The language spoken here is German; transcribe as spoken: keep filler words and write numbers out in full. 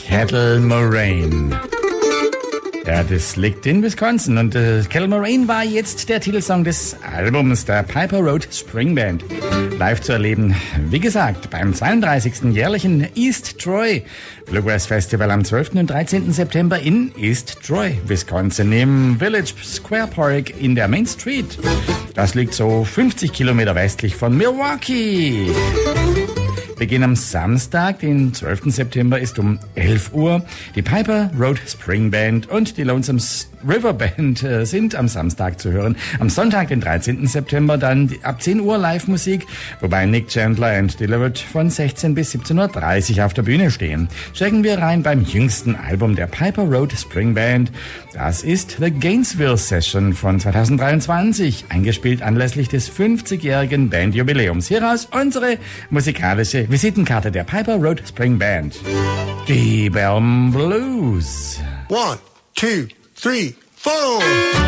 Kettle Moraine. Ja, das liegt in Wisconsin und äh, Kettle Moraine war jetzt der Titelsong des Albums der Piper Road Spring Band. Live zu erleben, wie gesagt, beim zweiunddreißigsten jährlichen East Troy Bluegrass Festival am zwölften und dreizehnten September in East Troy, Wisconsin, im Village Square Park in der Main Street. Das liegt so fünfzig Kilometer westlich von Milwaukee. Beginn am Samstag, den zwölften September, ist um elf Uhr. Die Piper Road Spring Band und die Lonesome River Band äh, sind am Samstag zu hören. Am Sonntag, den dreizehnten September, dann die, ab zehn Uhr Live-Musik, wobei Nick Chandler and Delivered von sechzehn bis siebzehn Uhr dreißig auf der Bühne stehen. Checken wir rein beim jüngsten Album der Piper Road Spring Band. Das ist The Gainesville Session von zweitausenddreiundzwanzig, eingespielt anlässlich des fünfzigjährigen Bandjubiläums. Hieraus unsere musikalische Visitenkarte der Piper Road Spring Band. Die Belm Blues. One, two, three, four.